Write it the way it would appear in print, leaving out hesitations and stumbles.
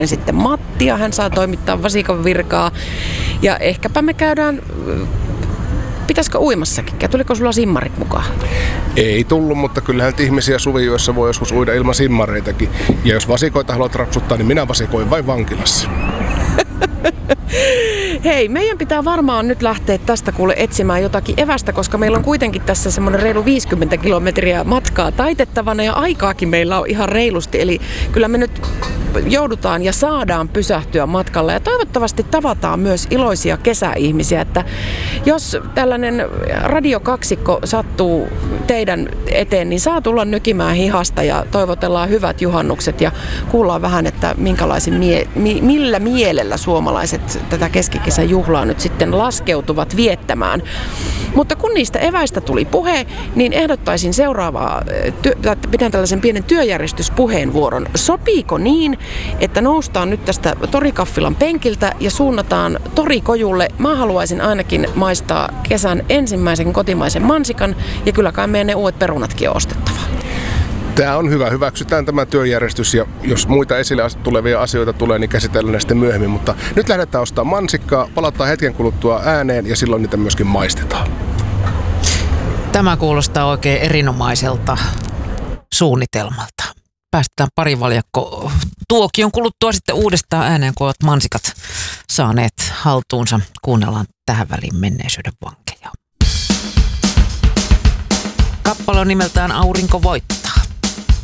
sitten Mattia, hän saa toimittaa vasikan virkaa. Ja ehkäpä me käydään, pitäisikö uimassakin? Tuliko sulla simmarit mukaan? Ei tullut, mutta kyllähän ihmisiä suviyössä voi joskus uida ilman simmareitakin. Ja jos vasikoita haluat rapsuttaa, niin minä vasikoin vain vankilassa. Hei, meidän pitää varmaan nyt lähteä tästä kuule etsimään jotakin evästä, koska meillä on kuitenkin tässä semmoinen reilu 50 kilometriä matkaa taitettavana ja aikaakin meillä on ihan reilusti. Eli kyllä me nyt joudutaan ja saadaan pysähtyä matkalla ja toivottavasti tavataan myös iloisia kesäihmisiä, että jos tällainen radiokaksikko sattuu teidän eteen, niin saa tulla nykimään hihasta ja toivotellaan hyvät juhannukset ja kuullaan vähän, että millä mielellä suomalaiset tätä keskikesän juhlaa nyt sitten laskeutuvat viettämään. Mutta kun niistä eväistä tuli puhe, niin ehdottaisin seuraavaa, pidän tällaisen pienen työjärjestyspuheenvuoron. Sopiiko niin, että noustaan nyt tästä Torikaffilan penkiltä ja suunnataan Torikojulle? Mä haluaisin ainakin maistaa kesän ensimmäisen kotimaisen mansikan ja kyllä kai meidän ne uudet perunatkin on ostettava. Tämä on hyvä. Hyväksytään tämä työjärjestys ja jos muita esille tulevia asioita tulee, niin käsitellään ne sitten myöhemmin. Mutta nyt lähdetään ostamaan mansikkaa, palataan hetken kuluttua ääneen ja silloin niitä myöskin maistetaan. Tämä kuulostaa oikein erinomaiselta suunnitelmalta. Päästetään pari valjakko tuokion kuluttua sitten uudestaan ääneen, kun olet mansikat saaneet haltuunsa. Kuunnellaan tähän väliin menneisyyden vankeja. Kappale on nimeltään Aurinko voittaa.